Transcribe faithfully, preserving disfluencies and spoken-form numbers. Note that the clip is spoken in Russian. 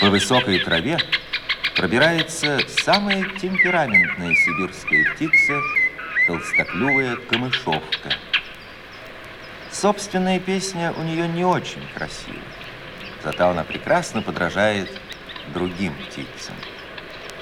По высокой траве пробирается самая темпераментная сибирская птица – толстоклювая камышовка. Собственная песня у нее не очень красивая, зато она прекрасно подражает другим птицам.